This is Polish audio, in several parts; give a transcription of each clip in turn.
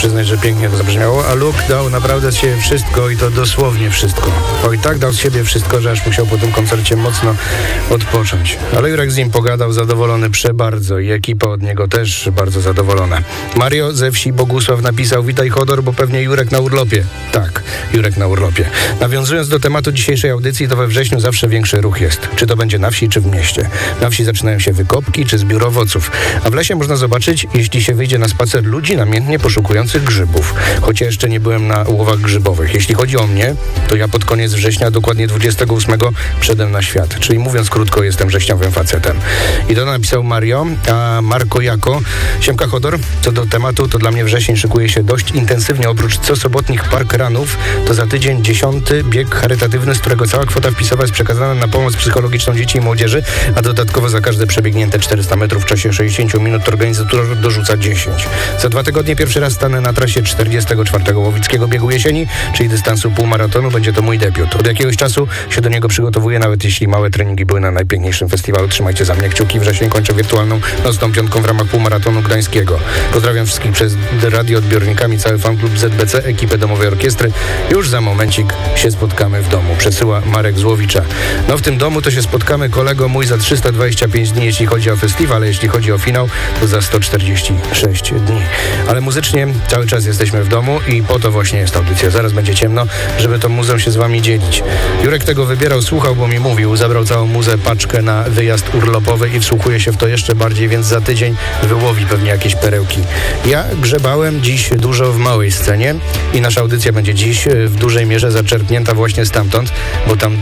przyznać, że pięknie to zabrzmiało, a Luke dał naprawdę z siebie wszystko i to dosłownie wszystko. Oj, tak dał z siebie wszystko, że aż musiał po tym koncercie mocno odpocząć. Ale Jurek z nim pogadał, zadowolony przebardzo i ekipa od niego też bardzo zadowolona. Mario ze wsi Bogusław napisał: witaj Chodor, bo pewnie Jurek na urlopie. Tak, Jurek na urlopie. Nawiązując do tematu dzisiejszej audycji, to we wrześniu zawsze większy ruch jest. Czy to będzie na wsi, czy w mieście. Na wsi zaczynają się wykopki, czy zbiór owoców. A w lesie można zobaczyć, jeśli się wyjdzie na spacer, ludzi namiętnie poszukujących grzybów. Choć ja jeszcze nie byłem na łowach grzybowych. Jeśli chodzi o mnie, to ja pod koniec września, dokładnie 28, wszedłem na świat. Czyli mówiąc krótko, jestem wrześniowym facetem. I to napisał Mario, a Marko jako: siemka Chodor, co do tematu, to dla mnie wrzesień szykuje się dość intensywnie. Oprócz cosobotnich parkranów, to za tydzień 10. bieg charytatywny, z którego cała kwota wpisowa jest przekazana na pomoc psychologiczną dzieci i młodzieży, a dodatkowo za każde przebiegnięte 400 metrów w czasie 60 minut organizator dorzuca 10. Za 2 tygodnie pierwszy raz stanę na trasie 44. Łowickiego Biegu Jesieni, czyli dystansu półmaratonu. Będzie to mój debiut. Od jakiegoś czasu się do niego przygotowuję, nawet jeśli małe treningi były na najpiękniejszym festiwalu. Trzymajcie za mnie kciuki. Wrzesień kończę wirtualną nocną piątką w ramach półmaratonu gdańskiego. Pozdrawiam wszystkich przez radioodbiornikami, cały fanklub ZBC, ekipę Domowej Orkiestry. Już za momencik się spotkamy w domu. Przesyła Marek Złowicza. No w tym domu to się spotkamy, kolego mój, za 325 dni, jeśli chodzi o festiwal, a jeśli chodzi o finał, to za 146 dni. Ale muzycznie cały czas jesteśmy w domu i po to właśnie jest audycja. Zaraz będzie ciemno, żeby tą muzą się z wami dzielić. Jurek tego wybierał, słuchał, bo mi mówił. Zabrał całą muzę, paczkę na wyjazd urlopowy i wsłuchuje się w to jeszcze bardziej, więc za tydzień wyłowi pewnie jakieś perełki. Ja grzebałem dziś dużo w małej scenie i nasza audycja będzie dziś w dużej mierze zaczerpnięta właśnie stamtąd, bo tam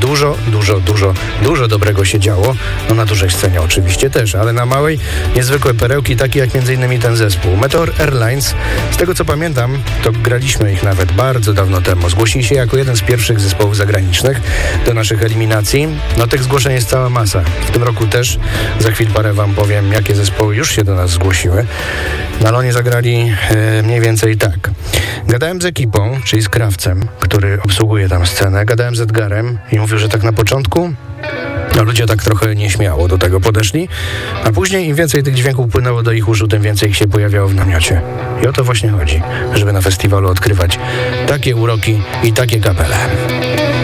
dużo dobrego się działo. No na dużej scenie oczywiście też, ale na małej niezwykłe perełki, takie jak m.in. ten zespół Meteor Airlines. Z tego co pamiętam, to graliśmy ich nawet bardzo dawno temu. Zgłosili się jako jeden z pierwszych zespołów zagranicznych do naszych eliminacji. No tych zgłoszeń jest cała masa. W tym roku też. Za chwilę parę wam powiem, jakie zespoły już się do nas zgłosiły. Na Lonie zagrali mniej więcej tak. Gadałem z ekipą, czyli z Krawcem, który obsługuje tam scenę. Gadałem z Edgarem i mówił, że tak na początku ludzie tak trochę nieśmiało do tego podeszli, a później im więcej tych dźwięków płynęło do ich uszu, tym więcej ich się pojawiało w namiocie. I o to właśnie chodzi, żeby na festiwalu odkrywać takie uroki i takie kapele.